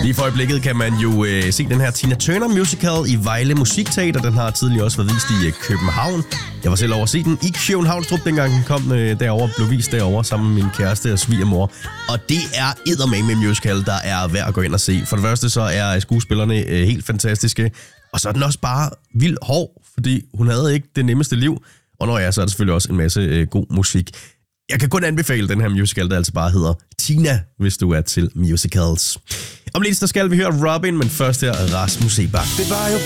Lige for øjeblikket kan man jo se den her Tina Turner musical i Vejle Musikteater. Den har tidligere også været vist i København. Jeg var selv over at se den i Københavnstrup, dengang den kom derover, blev vist derover sammen med min kæreste og svigermor. Og det er eddermame en musical, der er værd at gå ind og se. For det første så er skuespillerne helt fantastiske. Og så er den også bare vildt hård, fordi hun havde ikke det nemmeste liv. Og når jeg så er der selvfølgelig også en masse god musik. Jeg kan kun anbefale den her musical, der altså bare hedder Tina, hvis du er til musicals. Om lidt så skal vi høre Robin, men først her Rasmus Sebak. Det var jo